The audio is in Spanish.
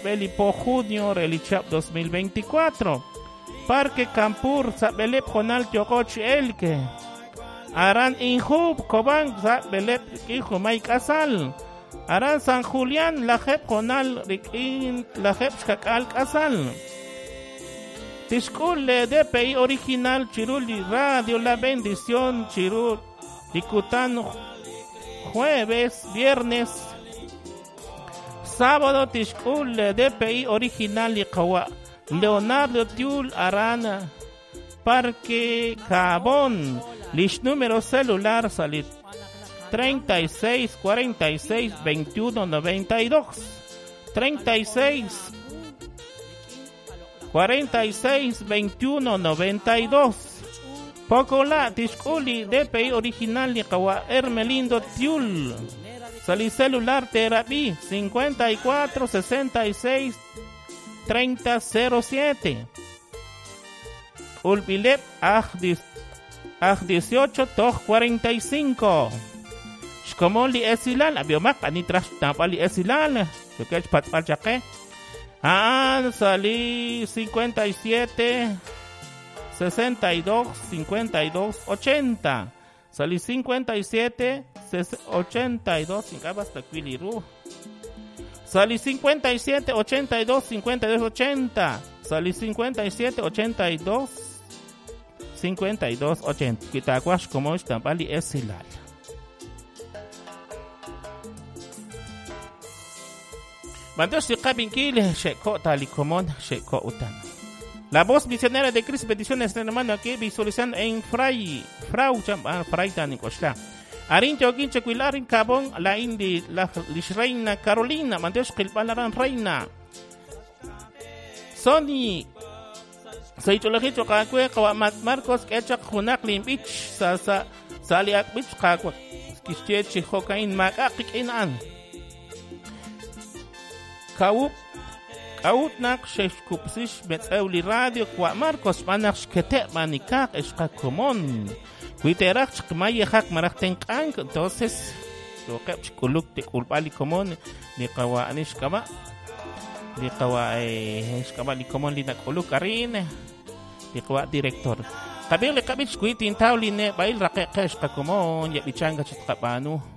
Beli po junio relichap 2024. Parque Campur sa belep konal tiokoch elke. Aran inhub kobang sa belep kiho may kasal. Aran San Julián lajep konal rikin lajep shkakal kasal. Tishkul DPI original Chiruli Radio La Bendición Chirul Dikutan jueves, viernes, sábado Tishkul DPI original Liqawa Leonardo Tiul Arana Parque Cabón Lish número celular salit 36 46 21 92 36 46 21 92 Pocola Tishkuli DPI original Liqawa Hermelindo Tiul Salí celular Terapi 54 66 30 07 Ulbilep 18 45 Shkomoli Esilal Abiomak Anitras Napali Esilal Yukech Patpachake salí 57 62 52 80 salí 57 82 hasta Quiliru salí 57 82 52 80 salí 57 82 52 80 Kitaquash como Estampali Esilal. Mandos si Kabinkil, Sheko Talikomon, Sheko Utan. La voz misionera de Cristo, peticiones de hermano aquí visualizando en Frau Tan Costa. Arin Jokin Chequilarin Cabón, la Indi, la Reina Carolina, Mandos Kilpalaran Reina. Sony, Saitologito Kakwe, Kawamat Marcos, Ketchak Hunak Limbich, Saliak Bich Kakwa, Kistechi Hokain Makakik Inan. Kaut nak sheshkupsish betzauli radio kwa Marcos manak shkete manikak eshka komon. Kuiterak shkmaya hak marak tenkank entonces lo kep shkuluk te kulpali komon ni kawa anishkama ni kawa eshkama li komon li nakuluk arin ni kawa direktor. Kabile kabich kuitin tawli ne bail rakek eshka komon ya bichanga chitkapanu.